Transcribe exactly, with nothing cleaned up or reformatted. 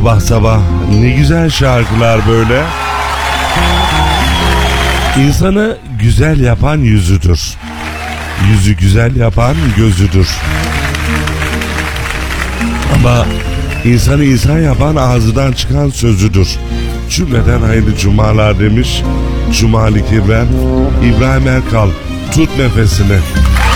Sabah sabah ne güzel şarkılar böyle. İnsanı güzel yapan yüzüdür. Yüzü güzel yapan gözüdür. Ama insanı insan yapan ağzından çıkan sözüdür. Cümleden hayırlı cumalar demiş Cumali Kirven. İbrahim Erkal, tut nefesini.